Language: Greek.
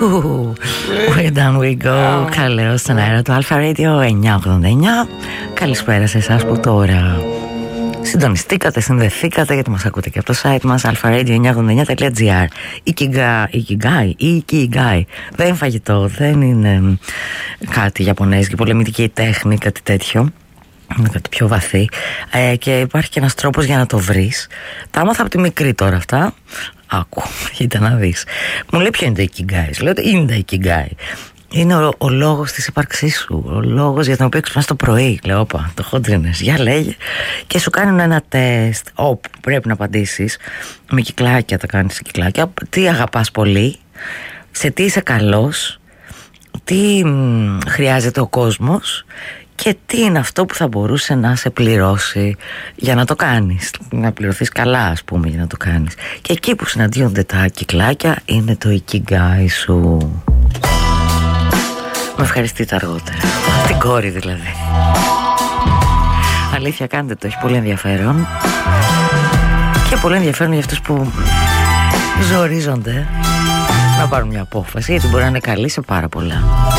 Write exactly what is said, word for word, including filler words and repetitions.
Where down we go. Καλώς στον αέρα του Αλφα Radio εννιακόσια ογδόντα εννιά. Καλησπέρα σε εσάς που τώρα συντονιστήκατε, συνδεθήκατε, γιατί μας ακούτε και από το site μας αλφα ρέιντιο εννιακόσια ογδόντα εννιά τελεία τζι άρ. Ikigai, Ikigai δεν είναι φαγητό, δεν είναι κάτι ιαπωνέζικη πολεμητική τέχνη, κάτι τέτοιο. Είναι κάτι πιο βαθύ, ε, και υπάρχει και ένας τρόπος για να το βρεις. Τα άμαθα από τη μικρή τώρα αυτά. Άκου, κοίτα να δεις. Μου λέει ποιο είναι το Ikigai. Σου λέω ότι είναι το Ikigai. Είναι ο, ο λόγος της ύπαρξής σου, ο λόγος για τον οποίο ξυπνάς το πρωί. Λέω, όπα, το χοντρίνες, για λέγε. Και σου κάνουν ένα τεστ όπου πρέπει να απαντήσεις. Με κυκλάκια τα κάνεις, κυκλάκια. Τι αγαπάς πολύ, σε τι είσαι καλός, τι μ, χρειάζεται ο κόσμος και τι είναι αυτό που θα μπορούσε να σε πληρώσει για να το κάνεις. Να πληρωθείς καλά, ας πούμε, για να το κάνεις. Και εκεί που συναντιόνται τα κυκλάκια είναι το Ikigai σου. Με ευχαριστείτε αργότερα. Την κόρη δηλαδή. Αλήθεια, κάντε το, έχει πολύ ενδιαφέρον. Και πολύ ενδιαφέρον για αυτούς που ζορίζονται να πάρουν μια απόφαση, γιατί μπορεί να είναι καλή σε πάρα πολλά.